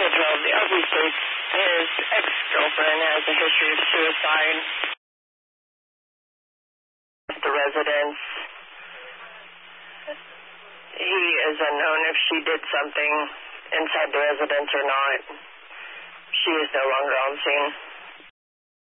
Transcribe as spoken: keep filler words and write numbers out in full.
Title twelve, the R P states his ex-girlfriend has a history of suicide. The residence, he is unknown if she did something inside the residence or not. She is no longer on scene.